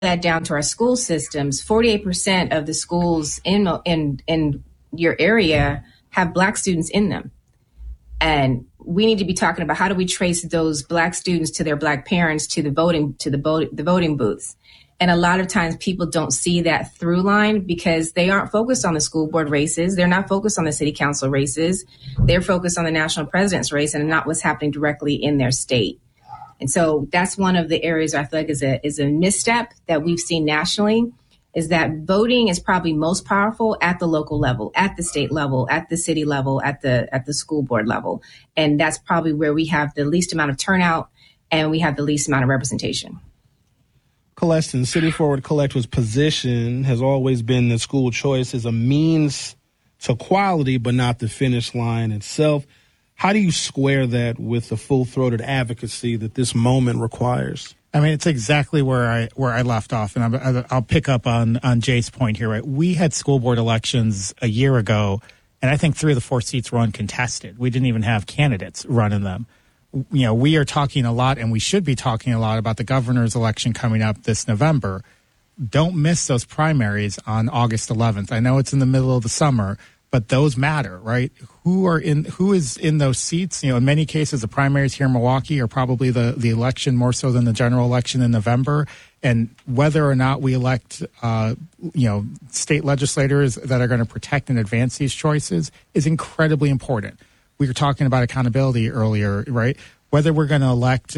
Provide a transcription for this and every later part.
that down to our school systems, 48% of the schools in your area have Black students in them. And we need to be talking about how do we trace those Black students to their Black parents to the voting booths. And a lot of times people don't see that through line because they aren't focused on the school board races. They're not focused on the city council races. They're focused on the national president's race and not what's happening directly in their state. And so that's one of the areas I feel like is a misstep that we've seen nationally, is that voting is probably most powerful at the local level, at the state level, at the city level, at the school board level. And that's probably where we have the least amount of turnout and we have the least amount of representation. Colestin, City Forward Collective's position has always been that school choice is a means to quality, but not the finish line itself. How do you square that with the full-throated advocacy that this moment requires? I mean, it's exactly where I left off, and I'll pick up on Jay's point here. Right, we had school board elections a year ago, and I think 3 of the 4 seats were uncontested. We didn't even have candidates running them. You know, we are talking a lot, and we should be talking a lot about the governor's election coming up this November. Don't miss those primaries on August 11th. I know it's in the middle of the summer, but those matter, right? Who is in those seats? You know, in many cases, the primaries here in Milwaukee are probably the election more so than the general election in November. And whether or not we elect, state legislators that are going to protect and advance these choices is incredibly important. We were talking about accountability earlier, right? Whether we're going to elect,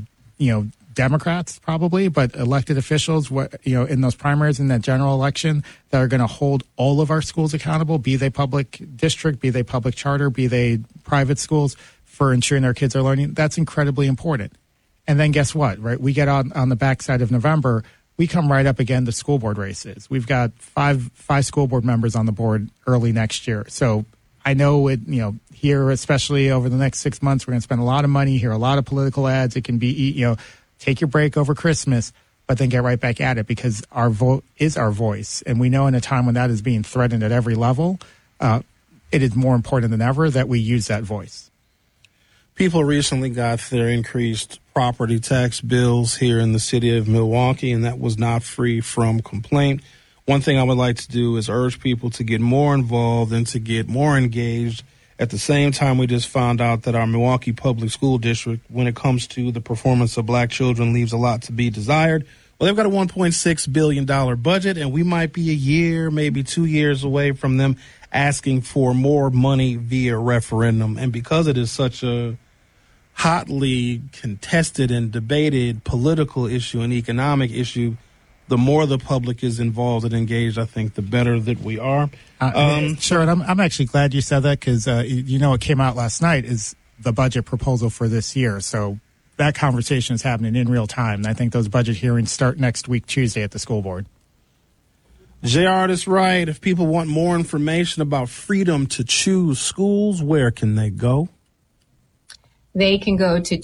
Democrats probably, but elected officials, in those primaries in that general election that are going to hold all of our schools accountable, be they public district, be they public charter, be they private schools, for ensuring our kids are learning. That's incredibly important. And then guess what, right? We get on the backside of November, we come right up again to school board races. We've got five school board members on the board early next year. So I know here, especially over the next 6 months, we're going to spend a lot of money, hear a lot of political ads. It can be, take your break over Christmas, but then get right back at it because our vote is our voice. And we know in a time when that is being threatened at every level, it is more important than ever that we use that voice. People recently got their increased property tax bills here in the city of Milwaukee, and that was not free from complaint. One thing I would like to do is urge people to get more involved and to get more engaged. At the same time, we just found out that our Milwaukee Public School District, when it comes to the performance of Black children, leaves a lot to be desired. Well, they've got a $1.6 billion budget, and we might be a year, maybe 2 years away from them asking for more money via referendum. And because it is such a hotly contested and debated political issue and economic issue, the more the public is involved and engaged, I think, the better that we are. Sure, and I'm actually glad you said that because, what came out last night is the budget proposal for this year. So that conversation is happening in real time. And I think those budget hearings start next week, Tuesday, at the school board. JR is right. If people want more information about freedom to choose schools, where can they go? They can go to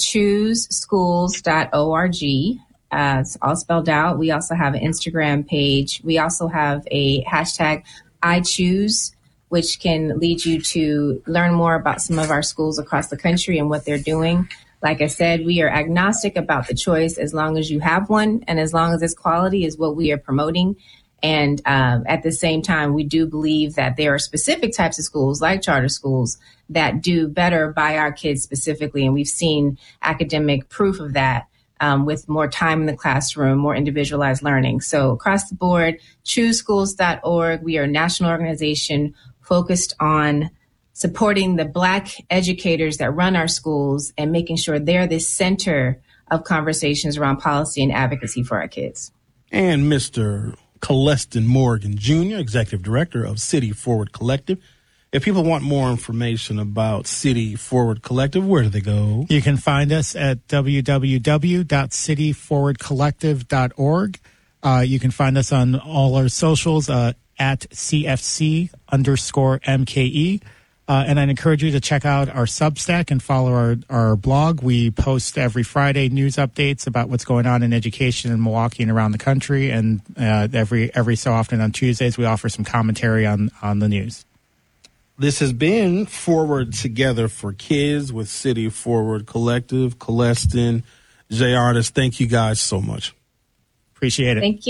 chooseschools.org. It's all spelled out. We also have an Instagram page. We also have a hashtag #IChoose, which can lead you to learn more about some of our schools across the country and what they're doing. Like I said, we are agnostic about the choice as long as you have one and as long as its quality is what we are promoting. And at the same time, we do believe that there are specific types of schools like charter schools that do better by our kids specifically. And we've seen academic proof of that. With more time in the classroom, more individualized learning. So across the board, chooseschools.org. We are a national organization focused on supporting the Black educators that run our schools and making sure they're the center of conversations around policy and advocacy for our kids. And Mr. Colestin Morgan, Jr., Executive Director of City Forward Collective. If people want more information about City Forward Collective, where do they go? You can find us at www.cityforwardcollective.org. You can find us on all our socials at CFC_MKE. And I'd encourage you to check out our Substack and follow our blog. We post every Friday news updates about what's going on in education in Milwaukee and around the country. And every so often on Tuesdays, we offer some commentary on the news. This has been Forward Together for Kids with City Forward Collective. Colestin, J. Artist, thank you guys so much. Appreciate it. Thank you.